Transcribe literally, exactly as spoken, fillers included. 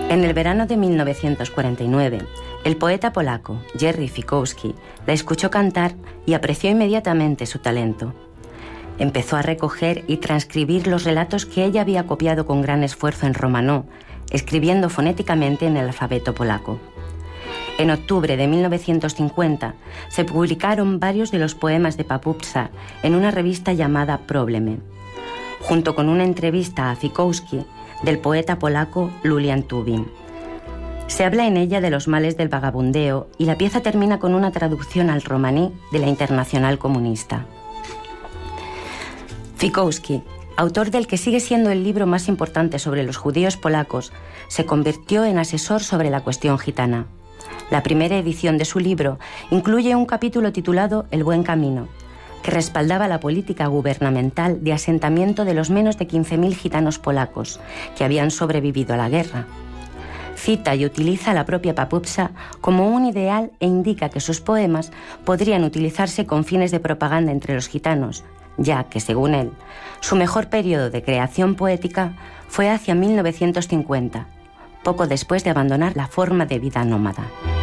En el verano de mil novecientos cuarenta y nueve, el poeta polaco Jerzy Fikowski la escuchó cantar y apreció inmediatamente su talento. Empezó a recoger y transcribir los relatos que ella había copiado con gran esfuerzo en romanó, escribiendo fonéticamente en el alfabeto polaco. En octubre de mil novecientos cincuenta se publicaron varios de los poemas de Papupsa en una revista llamada Problemy, junto con una entrevista a Fikowski del poeta polaco Lulian Tuwim. Se habla en ella de los males del vagabundeo y la pieza termina con una traducción al romaní de la Internacional Comunista. Fikowski, autor del que sigue siendo el libro más importante sobre los judíos polacos, se convirtió en asesor sobre la cuestión gitana. La primera edición de su libro incluye un capítulo titulado El buen camino, que respaldaba la política gubernamental de asentamiento de los menos de quince mil gitanos polacos que habían sobrevivido a la guerra. Cita y utiliza a la propia Papupsa como un ideal e indica que sus poemas podrían utilizarse con fines de propaganda entre los gitanos, ya que, según él, su mejor periodo de creación poética fue hacia mil novecientos cincuenta, poco después de abandonar la forma de vida nómada.